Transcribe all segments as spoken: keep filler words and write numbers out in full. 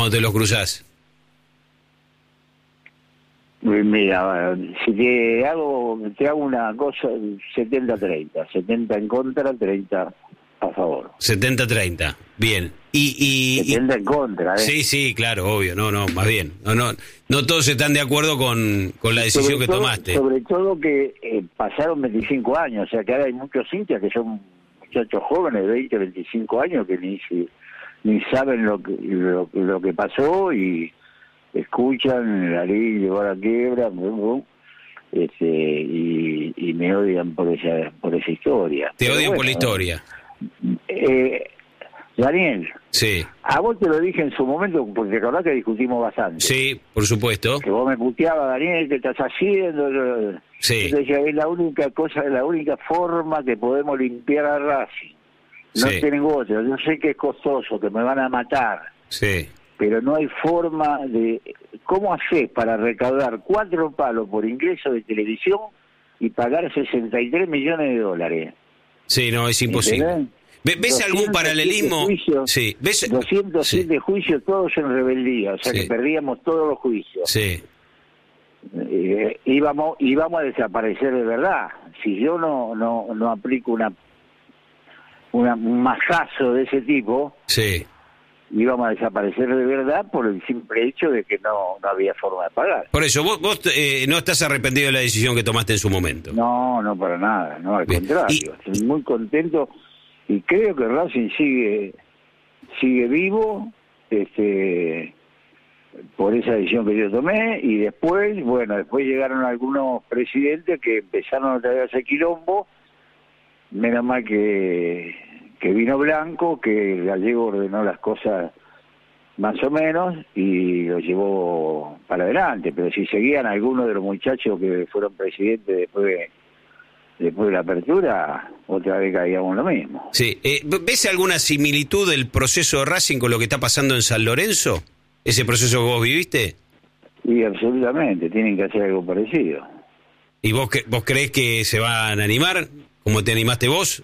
cuando te los cruzás? Mira, si te hago, te hago una cosa, setenta treinta, setenta en contra, treinta a favor. setenta treinta, bien. Y, y, setenta y... en contra, ¿eh? Sí, sí, claro, obvio, no, no, más bien. No, no, no todos están de acuerdo con, con la decisión sobre que todo, tomaste. Sobre todo que eh, pasaron veinticinco años, o sea que ahora hay muchos hinchas que son muchachos jóvenes, veinte, veinticinco años, que ni ni saben lo que, lo, lo que pasó y escuchan la ley llevar a quiebra, este, y, y me odian por esa por esa historia. Te Pero odian bueno, por la historia. Eh, Daniel, Sí. a vos te lo dije en su momento, porque te acordás que discutimos bastante. Sí, por supuesto. Que vos me puteabas, Daniel, ¿qué estás haciendo? Sí. Yo te decía, es la única cosa, es la única forma que podemos limpiar a Racing. No Sí. tengo otra. Yo sé que es costoso, que me van a matar. Sí. Pero no hay forma de... ¿Cómo haces para recaudar cuatro palos por ingreso de televisión y pagar sesenta y tres millones de dólares? Sí, no, es imposible. ¿Entendés? ¿Ves algún paralelismo? Juicios, Sí. ¿Ves? doscientos siete Sí. juicios, todos en rebeldía, o sea Sí. que perdíamos todos los juicios. Sí. Eh, íbamos íbamos a desaparecer de verdad. Si yo no no no aplico una, una un majazo de ese tipo, Sí. íbamos a desaparecer de verdad por el simple hecho de que no no había forma de pagar. Por eso, vos, vos eh, no estás arrepentido de la decisión que tomaste en su momento. No, no para nada, no, al Bien. contrario. Y- Estoy muy contento y creo que Racing sigue sigue vivo, este por esa decisión que yo tomé, y después, bueno, después llegaron algunos presidentes que empezaron otra vez a hacer quilombo, menos mal que, que vino Blanco, que el Gallego ordenó las cosas más o menos y lo llevó para adelante, pero si seguían algunos de los muchachos que fueron presidentes después de, después de la apertura, otra vez caíamos lo mismo. Sí. Eh, ¿Ves alguna similitud del proceso de Racing con lo que está pasando en San Lorenzo? ¿Ese proceso que vos viviste? Y absolutamente, tienen que hacer algo parecido. ¿Y vos, cre- vos creés que se van a animar como te animaste vos?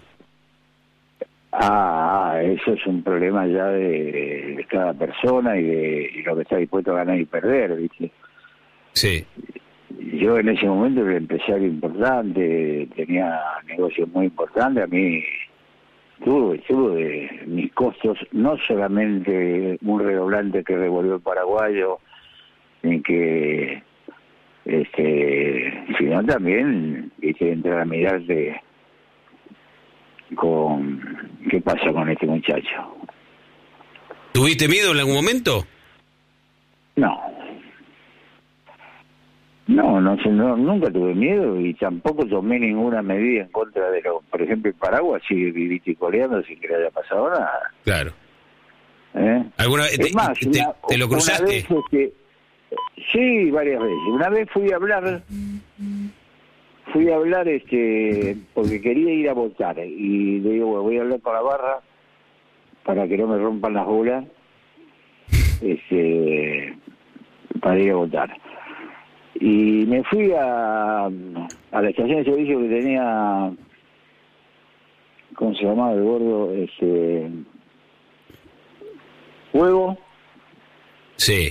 Ah, ah, eso es un problema ya de, de cada persona y de y lo que está dispuesto a ganar y perder, ¿viste? Sí. Yo en ese momento era un empresario importante, tenía negocios muy importantes, a mí tuve, tuve mis costos, no solamente un redoblante que revolvió el paraguayo, en que, este, sino también, viste, entrar a mirarte con qué pasa con este muchacho. ¿Tuviste miedo en algún momento? No. No, no, sé, no, nunca tuve miedo y tampoco tomé ninguna medida en contra de lo... Por ejemplo, el Paraguay sigue viviticoleando sin que le haya pasado nada. Claro. ¿Eh? ¿Alguna vez te, Es más, te- una- te lo una cruzaste? vez, este, sí, varias veces. Una vez fui a hablar, fui a hablar este porque quería ir a votar y le digo, bueno, voy a hablar con la barra para que no me rompan las bolas, este, para ir a votar. Y me fui a, a la estación de servicio que tenía, ¿cómo se llamaba el gordo? Este, Huevo. Sí.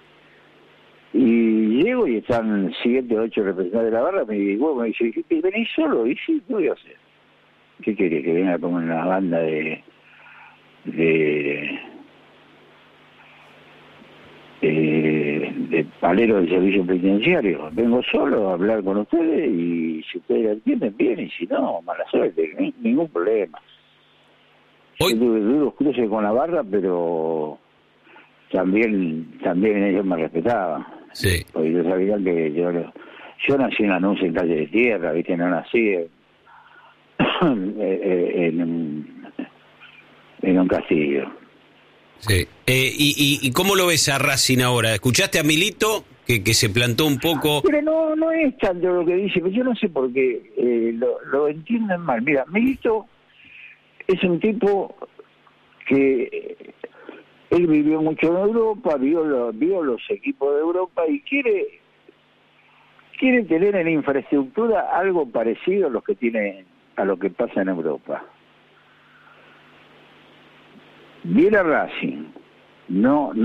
Y llego y están siete o ocho representantes de la barra, me, y Huevo me dice, ¿venís solo? Y sí, ¿qué voy a hacer? ¿Qué querés? Que venga como una banda de... de de, de palero del servicio penitenciario. Vengo solo a hablar con ustedes y si ustedes la entienden bien y si no, mala suerte, ni- ningún problema. Hoy- Yo tuve duros cruces con la barra, pero también también ellos me respetaban. Sí. Porque ellos sabían que yo yo nací en Anuncio en Calle de Tierra, ¿viste? No nací en, en, un- en un castillo. Sí. Eh, y, y, ¿Y cómo lo ves a Racing ahora? ¿Escuchaste a Milito que, que se plantó un poco? Pero no no es tanto lo que dice, pero yo no sé por qué eh, lo, lo entienden mal. Mira, Milito es un tipo que eh, él vivió mucho en Europa, vio, lo, vio los equipos de Europa y quiere quiere tener en infraestructura algo parecido a lo que tiene a lo que pasa en Europa. Viene a Racing, no